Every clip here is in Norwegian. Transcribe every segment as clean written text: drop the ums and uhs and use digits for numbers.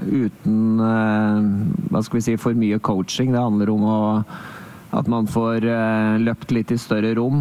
uten hva skal vi si, for mye coaching. Det handler om at man får løpt litt i større rom,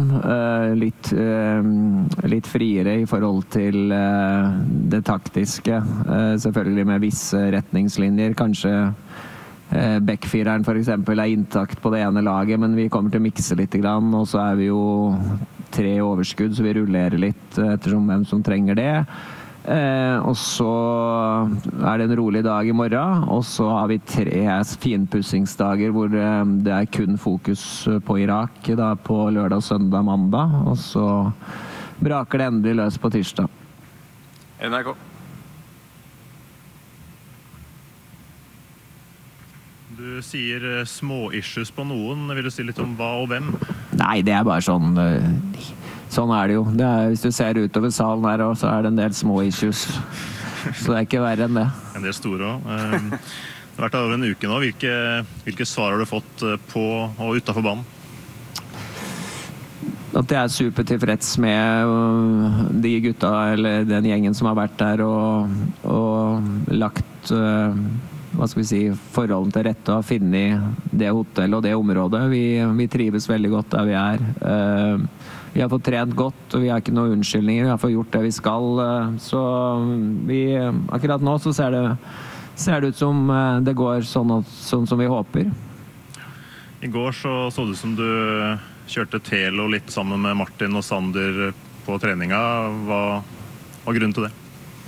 litt friere i forhold til det taktiske, selvfølgelig med visse retningslinjer. Kanskje backfireren for eksempel intakt på det ene laget, men vi kommer til å mikse litt grann, og så vi jo 3 overskudd, så vi rullerer litt ettersom hvem som trenger det. Og så det en rolig dag i morgen, og så har vi 3 finpussingsdager hvor det kun fokus på Irak, da på lørdag, søndag, mandag, og så braker det endelig løs på tirsdag. NRK. Du sier små issues på noen. Vil du si litt om hva og hvem? Nei, det bare sånn det jo. Hvis du ser utover salen her også, så det en del små issues. Så det ikke verre enn det. En del store også. Det har vært over en uke nå. Hvilke svar har du fått på og utenfor banen? At jeg supertilfreds med de gutta, eller den gjengen som har vært der, og lagt hva skal vi si, forholden til rette og finne det hotellet og det området. Vi trives veldig godt der vi vi har fått trent godt, og vi har ikke noen unnskyldninger. Vi har fått gjort det vi skal. Så akkurat nå så ser det ut som det går sånn som vi håper. I går så det ut som du kjørte Telo litt sammen med Martin og Sander på treninga. Hva var grunnen til det?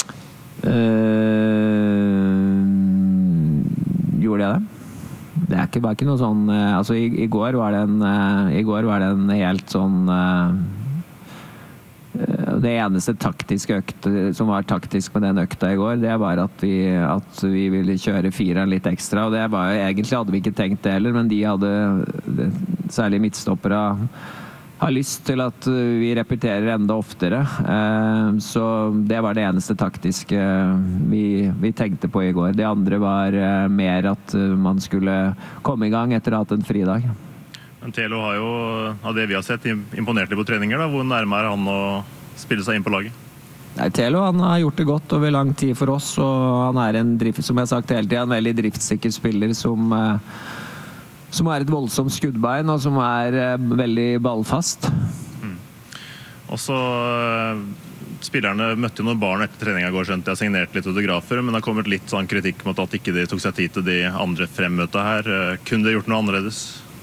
Gjorde jeg det? Det var ikke noe sånn, altså i går var det en helt sånn, det eneste taktiske økt som var taktisk med den økta i går, det var at vi ville kjøre 4 litt ekstra, og det var jo egentlig hadde vi ikke tenkt det heller, men de hadde, særlig midtstoppere, har lyst til at vi repeterer enda oftere, så det var det eneste taktiske vi tenkte på i går. Det andre var mer at man skulle komme i gang etter å ha hatt en fridag. Men Telo har jo, av det vi har sett, imponert litt på treninger da. Hvor nærmere han å spille seg inn på laget? Nei, Telo han har gjort det godt over lang tid for oss, og han som jeg har sagt hele tiden, en veldig driftssikker spiller som et voldsomt skuddbein, og som veldig ballfast. Og så spillerne møtte jo noen barn etter treningen i går, skjønt. De har signert litt autografer, men det har kommet litt sånn kritikk mot at ikke de tok seg tid til de andre fremmøtene her. Kunne de gjort noe annerledes?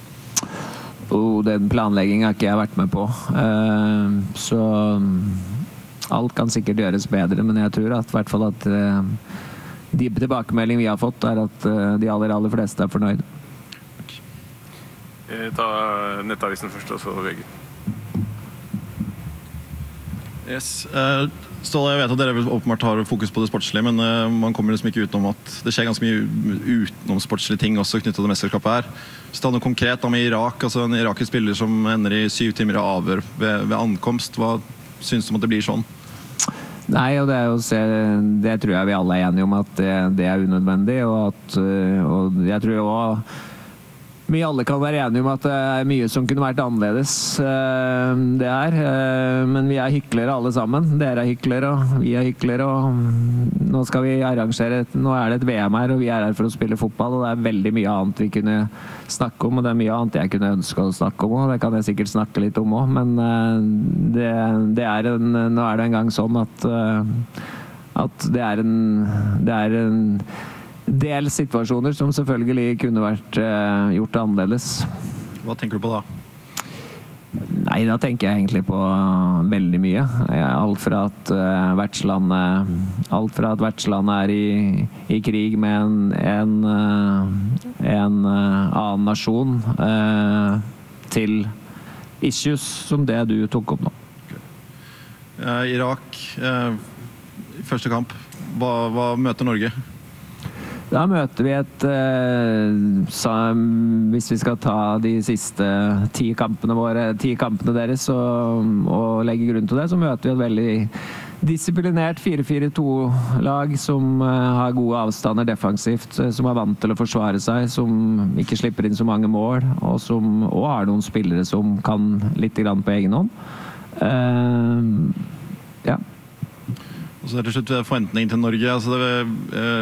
Den planleggingen har ikke jeg vært med på. Så alt kan sikkert gjøres bedre, men jeg tror at i hvert fall at de tilbakemeldingene vi har fått at de aller fleste fornøyd. Ta Nettavisen først, og så VG. Yes. Ståle, jeg vet at dere åpenbart har fokus på det sportslige, men man kommer liksom ikke utenom at det skjer ganske mye utenom sportslige ting også knyttet til det mesterskapet her. Så ta noe konkret med Irak, altså en irakisk spiller som ender i 7 timer av avhør ved ankomst. Hva synes du om at det blir sånn? Nei, og det tror jeg vi alle enige om at det unødvendig, og jeg tror jo vi alle kan være enige om at det mye som kunne vært annerledes. Men vi hyklere alle sammen. Dere hyklere, og vi hyklere, og nå skal vi arrangere nå det et VM her, og vi her for å spille fotball, og det veldig mye annet vi kunne snakke om, og det mye annet jeg kunne ønske å snakke om, og det kan jeg sikkert snakke litt om også, men nå det en gang sånn at det en del situasjoner som selvfølgelig kunne vært gjort annerledes. Hva tenker du på da? Nei, da tenker jeg egentlig på veldig mye. Alt fra at vertslandet i krig med en annen nasjon til issues som det du tok opp nå. Irak, første kamp. Hva møter Norge? Da møter vi hvis vi skal ta de siste 10 kampene deres og legge grunn til det, så møter vi et veldig disiplinert 4-4-2-lag som har gode avstander defensivt, som vant til å forsvare seg, som ikke slipper inn så mange mål, og som også har noen spillere som kan litt grann på egen hånd. Ja. Og så til slutt forventningen til Norge. Altså